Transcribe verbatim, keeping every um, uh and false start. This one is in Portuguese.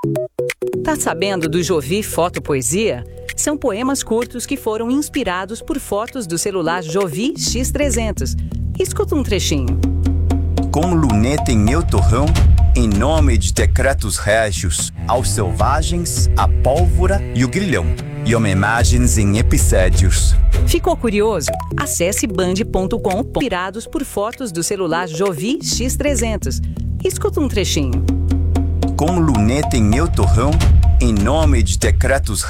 Tá sabendo do Jovi Fotopoesia? São poemas curtos que foram inspirados por fotos do celular Jovi X trezentos. Escuta um trechinho. Com luneta em meu torrão, em nome de decretos régios, aos selvagens, a pólvora e o grilhão, e homenagens em epissédios. Ficou curioso? Acesse band ponto com, inspirados por fotos do celular Jovi X trezentos. Escuta um trechinho. Com luneta em meu torrão, em nome de decretos